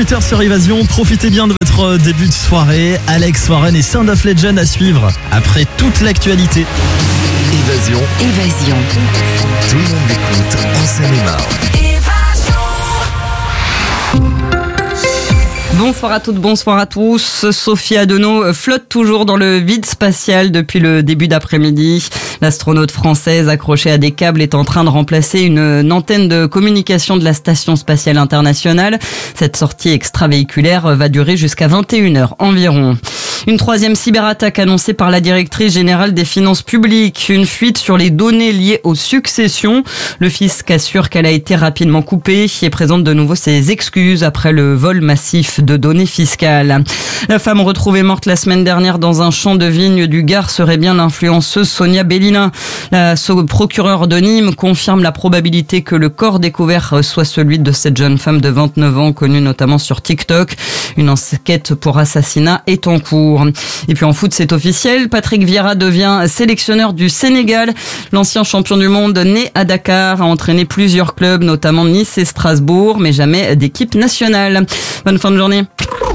18h sur Évasion. Profitez bien de votre début de soirée. Alex Warren et Sound of Legend à suivre après toute l'actualité. Évasion. Tout le monde l'écoute en Seine-et-Marne. Bonsoir à toutes, bonsoir à tous. Sophie Adenau flotte toujours dans le vide spatial depuis le début d'après-midi. L'astronaute française accrochée à des câbles est en train de remplacer une antenne de communication de la Station spatiale internationale. Cette sortie extravéhiculaire va durer jusqu'à 21h environ. Une troisième cyberattaque annoncée par la directrice générale des finances publiques. Une fuite sur les données liées aux successions. Le fisc assure qu'elle a été rapidement coupée et présente de nouveau ses excuses après le vol massif de données fiscales. La femme retrouvée morte la semaine dernière dans un champ de vigne du Gard serait bien l'influenceuse Sonia Bellina. La procureure de Nîmes confirme la probabilité que le corps découvert soit celui de cette jeune femme de 29 ans, connue notamment sur TikTok. Une enquête pour assassinat est en cours. Et puis en foot, c'est officiel. Patrick Vieira devient sélectionneur du Sénégal. L'ancien champion du monde né à Dakar a entraîné plusieurs clubs, notamment Nice et Strasbourg, mais jamais d'équipe nationale. Bonne fin de journée.